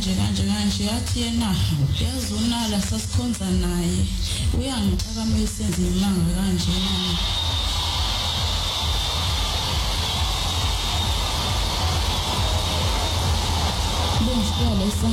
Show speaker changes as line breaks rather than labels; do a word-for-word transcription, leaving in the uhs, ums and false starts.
kanje kanje kanje yathi yena yazonala sasikhonza naye uyangicaka mayisenze imanga kanje Bonjour,